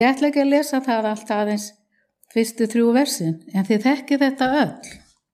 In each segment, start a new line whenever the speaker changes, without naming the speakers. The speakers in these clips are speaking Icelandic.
Ég ætla ekki að lesa það allt aðeins fyrstu 3 versin, en þið þekkið þetta öll.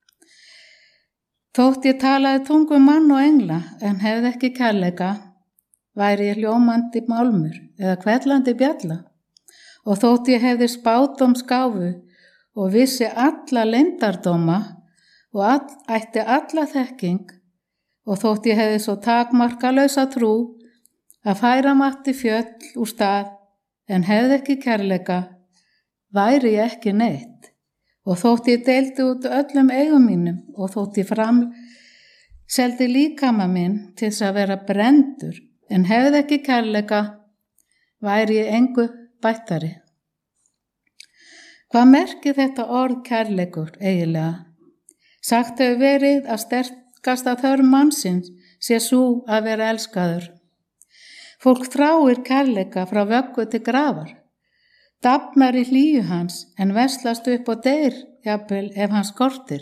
Þótt ég talaði tungum mann og engla, en hefði ekki kærleika, væri ég hljómandi málmur eða hvellandi bjalla. Og þótt ég hefði spádómsgáfu og vissi alla leyndardóma og ætti alla þekking, og þótt ég hefði svo takmarkalausa trú að færa mætti fjöll úr stað, en hefði ekki kærleika, væri ég ekki neitt. Og þótt ég deildi út öllum eigum mínum og þótt ég seldi líkama minn til þess að vera brenndur, en hefði ekki kærleika, væri ég engu bættari. Hvað merkir þetta orð kærleikur eiginlega? Sagt hefur verið að sterkasta þörf mannsins sé sú að vera elskaður. Fólk þráir kærleika frá vöggu til grafar, dafnar í hlýju hans en veslast upp og deyr, jafnvel ef hann skortir.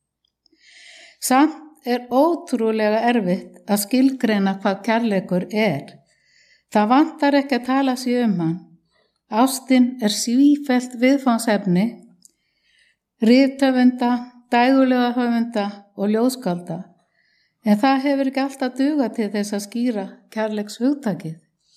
Samt ótrúlega erfitt að skilgreina hvað kærleikur er. Það vantar ekki að tala sig hann. Ástin sífellt viðfangsefni, rithöfunda, dægulega höfunda og ljóðskálda, en það hefur ekki alltaf dugað til þess að skýra kærleikshugtakið.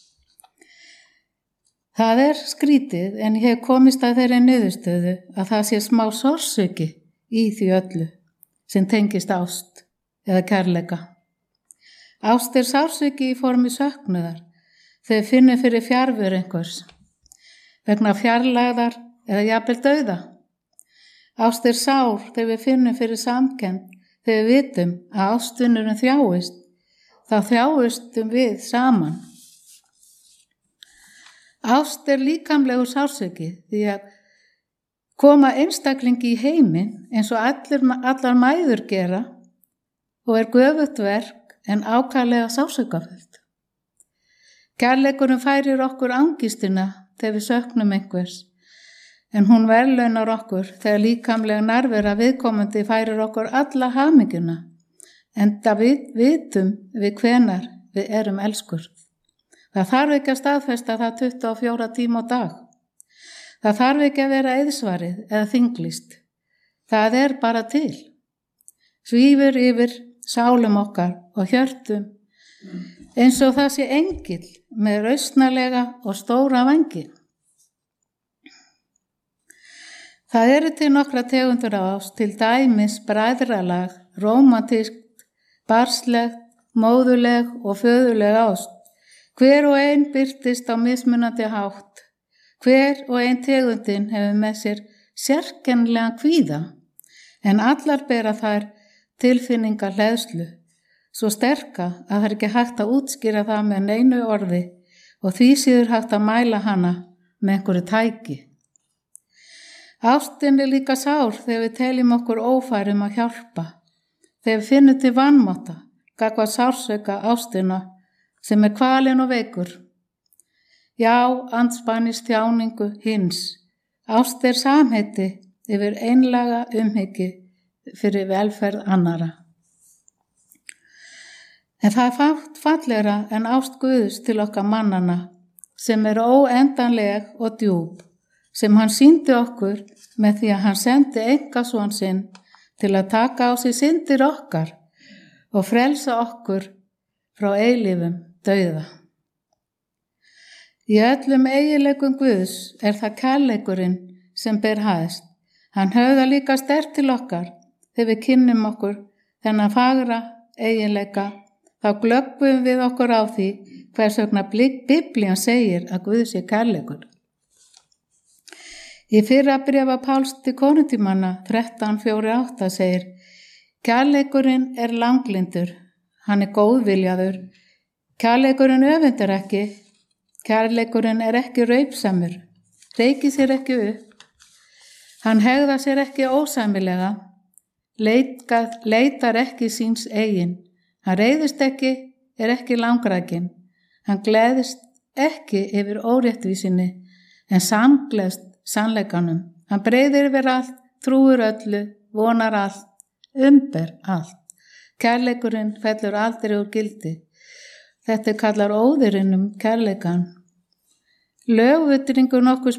Það skrítið, en ég hef komist að þeirri niðurstöðu að það sé smá sársauki í því öllu sem tengist ást eða kærleika. Ást sársauki í formi söknuðar þegar finnum fyrir fjarveru einhvers, vegna fjarlægðar eða jafnvel dauða. Ást sár þegar við finnum fyrir samkennd, þegar við vitum að ástvinurinn þjáist, þá þjáistum við saman. Ást líkamlegur sársauki því að koma einstaklingi í heiminn eins og allar mæður gera og göfugt verk en ákaflega sársaukafullt. Kærleikurinn færir okkur angistina þegar við söknum einhvers, en hún verðlaunar okkur þegar líkamlega nærvera viðkomandi færir okkur alla hamingjuna, enda við vitum við hvenar við erum elskur. Það þarf ekki að staðfesta það 24 tíma á dag. Það þarf ekki að vera eiðsvarið eða þinglist. Það bara til. Svífur yfir sálum okkar og hjörtum, eins og það sé engill með rausnarlega og stóra vængi. Það til nokkra tegundur af ást, til dæmis bræðralag, rómantískt, barslegt, móðuleg og föðuleg ást. Hver og ein birtist á mismunandi hátt. Hver og ein tegundin hefur með sér sérkennilegan kvíða, en allar bera þær tilfinningar hleðslu, svo sterka að það ekki hægt að útskýra það með neinu orði og því síður hægt að mæla hana með einhverju tæki. Ástin líka sár þegar við teljum okkur ófærum að hjálpa, þegar við finnum til vanmátta, gagnvart sársauka ástina sem kvalinn og veikur. Já, andspænis þjáningu hins. Ást samheiti yfir einlæga umhyggju fyrir velferð annara. En það fátt fallegra en ást Guðs til okkar mannana, sem óendanleg og djúp, sem hann sýndi okkur með því að hann sendi einkason sinn til að taka á sig syndir okkar og frelsa okkur frá eilífum dauða. Í öllum eiginleikum Guðs það kærleikurinn sem ber hæst. Hann höfðar líka sterkt til okkar þegar við kynnum okkur þennan fagra eiginleika, þá glöggum við okkur á því hvers vegna Biblían segir að Guð sé kærleikur. Í fyrra bréfa Páls til Korintímanna 13:4-8 segir: Kærleikurinn langlyndur, hann góðviljaður, kærleikurinn öfundar ekki, kærleikurinn ekki raupsamur, reykir sér ekki upp, hann hegðar sér ekki ósæmilega, leitar ekki síns eigin, hann reiðist ekki, ekki langrækin, hann gleðist ekki yfir óréttvísinni, en samgleðst sannleikanum. Hann breiðir yfir allt, trúir öllu, vonar allt, umber allt. Kærleikurinn fellur aldrei úr gildi. Þetta kallar óðurinn kærleikan. Lögvitringur nokkuð